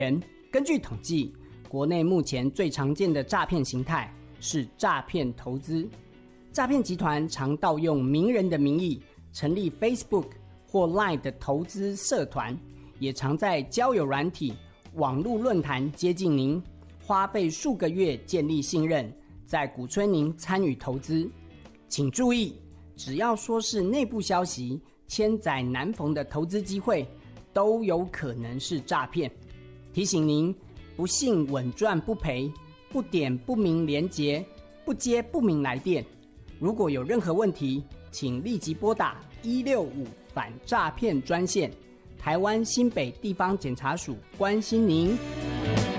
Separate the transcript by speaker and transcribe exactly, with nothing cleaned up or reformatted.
Speaker 1: 根据统计，国内目前最常见的诈骗形态是诈骗投资。诈骗集团常盗用名人的名义成立 Facebook 或 Line 的投资社团，也常在交友软体、网络论坛接近您，花费数个月建立信任，再鼓吹您参与投资。请注意，只要说是内部消息，千载难逢的投资机会，都有可能是诈骗。提醒您，不信稳赚不赔，不点不明连结，不接不明来电。如果有任何问题，请立即拨打一六五反诈骗专线，台湾新北地方检察署关心您。